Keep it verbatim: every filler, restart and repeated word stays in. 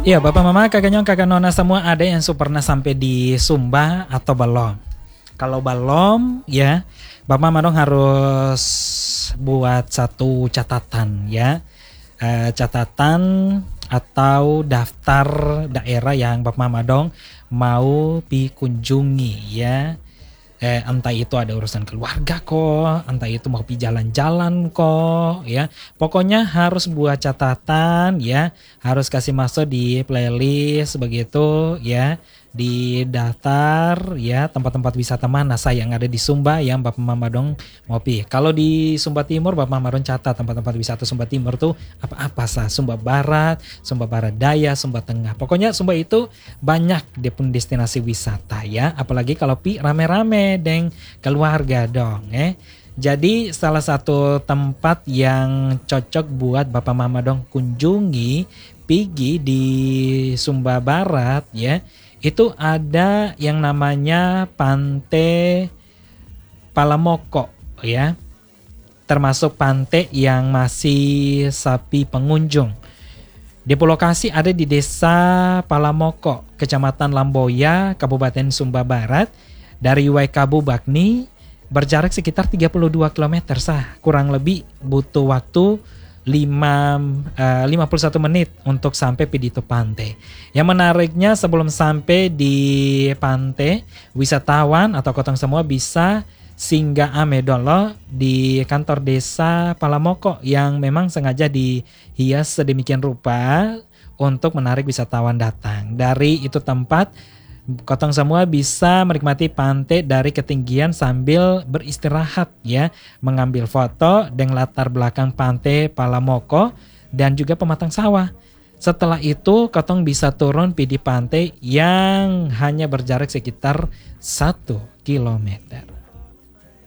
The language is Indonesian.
Iya, Bapak Mama, Kakak Nyong, Kakak Nona semua ada yang su- pernah sampai di Sumba atau belum? Kalau belum, ya, Bapak Mama dong harus buat satu catatan ya. Eh, catatan atau daftar daerah yang Bapak Mama dong mau dikunjungi ya. Eh, entah itu ada urusan keluarga kok, entah itu mau pi jalan-jalan kok, ya. Pokoknya harus buat catatan, ya. Harus kasih masuk di playlist begitu, ya. Di daftar, ya, tempat-tempat wisata mana saya yang ada di Sumba yang Bapak Mama dong mau pi. Kalau di Sumba Timur, Bapak Mama dong catat tempat-tempat wisata Sumba Timur tuh apa-apa sah. Sumba Barat, Sumba Barat Daya, Sumba Tengah. Pokoknya Sumba itu banyak dia pun destinasi wisata ya, apalagi kalau pi rame-rame deng keluarga dong eh. Jadi salah satu tempat yang cocok buat Bapak Mama dong kunjungi pergi di Sumba Barat ya, itu ada yang namanya Pantai Palamoko ya, termasuk pantai yang masih sepi pengunjung. Depo lokasi ada di Desa Palamoko, Kecamatan Lamboya, Kabupaten Sumba Barat. Dari Waikabu Bakni berjarak sekitar tiga puluh dua kilometer sah. Kurang lebih butuh waktu lima, uh, lima puluh satu menit untuk sampai di itu pantai. Yang menariknya sebelum sampai di pantai, wisatawan atau kotong semua bisa singgah ame dolo di kantor desa Palamoko yang memang sengaja dihias sedemikian rupa untuk menarik wisatawan datang. Dari itu tempat kotong semua bisa menikmati pantai dari ketinggian sambil beristirahat ya, mengambil foto dengan latar belakang pantai Palamoko dan juga pematang sawah. Setelah itu kotong bisa turun di pantai yang hanya berjarak sekitar satu kilometer.